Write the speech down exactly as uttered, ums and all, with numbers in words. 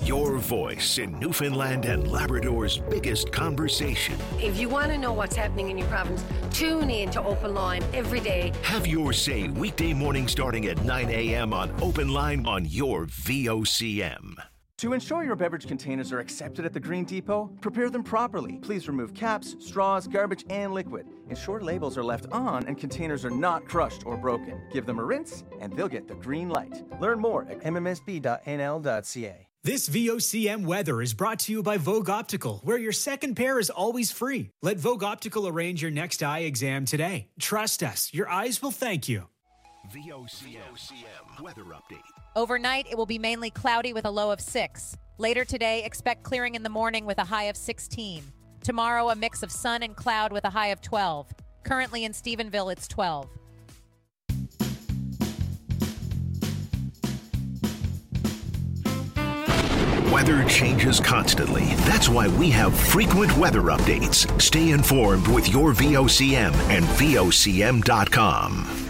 Your voice in Newfoundland and Labrador's biggest conversation. If you want to know what's happening in your province, tune in to Open Line every day. Have your say weekday morning starting at nine a.m. on Open Line on your V O C M. To ensure your beverage containers are accepted at the Green Depot, prepare them properly. Please remove caps, straws, garbage, and liquid. Ensure labels are left on and containers are not crushed or broken. Give them a rinse, and they'll get the green light. Learn more at m m s b dot n l dot c a. This V O C M weather is brought to you by Vogue Optical, where your second pair is always free. Let Vogue Optical arrange your next eye exam today. Trust us, your eyes will thank you. V O C M weather update. Overnight, it will be mainly cloudy with a low of six. Later today, expect clearing in the morning with a high of sixteen. Tomorrow, a mix of sun and cloud with a high of twelve. Currently in Stephenville, it's twelve. Weather changes constantly. That's why we have frequent weather updates. Stay informed with your V O C M and V O C M dot com.